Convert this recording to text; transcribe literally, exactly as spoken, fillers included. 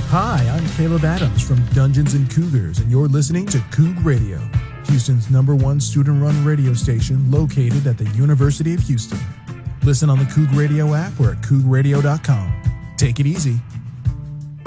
Hi, I'm Caleb Adams from Dungeons and Cougars, and you're listening to Coug Radio, Houston's number one student-run radio station located at the University of Houston. Listen on the Coug Radio app or at coug radio dot com. Take it easy